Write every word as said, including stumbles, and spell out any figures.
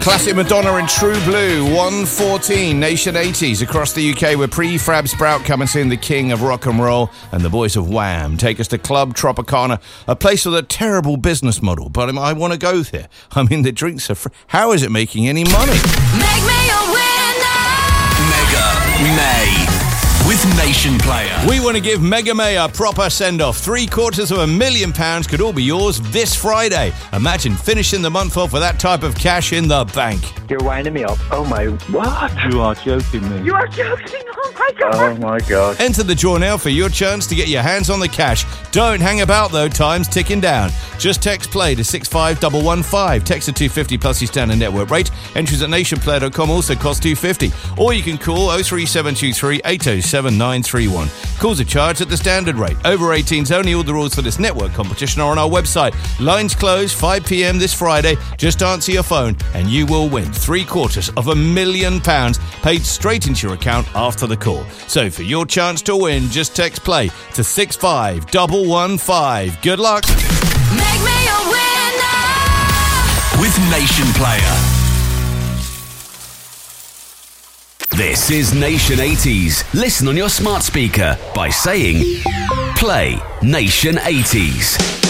Classic Madonna in True Blue, one fourteen, Nation eighties. Across the U K, we're Prefab Sprout coming in, the king of rock and roll, and the boys of Wham take us to Club Tropicana, a place with a terrible business model, but I want to go there. I mean, the drinks are free. How is it making any money? Make me a winner! Mega May with Nation Player. We want to give Mega May a proper send-off. Three quarters of a million pounds could all be yours this Friday. Imagine finishing the month off with that type of cash in the bank. You're winding me up. Oh my... What? You are joking me. You are joking. Oh my God. Oh my God. Enter the draw now for your chance to get your hands on the cash. Don't hang about though, time's ticking down. Just text play to six five one one five. Text to two fifty plus your standard network rate. Entries at nation player dot com also cost two fifty. Or you can call oh three seven two three eight oh seven nine three one. Calls are charged at the standard rate. Over eighteens only. All the rules for this network competition are on our website. Lines close five p.m. this Friday. Just answer your phone and you will win three quarters of a million pounds paid straight into your account after the call. So for your chance to win, just text play to six five one one five. Good luck. Make me a winner! With Nation Player. This is Nation eighties. Listen on your smart speaker by saying, play Nation eighties.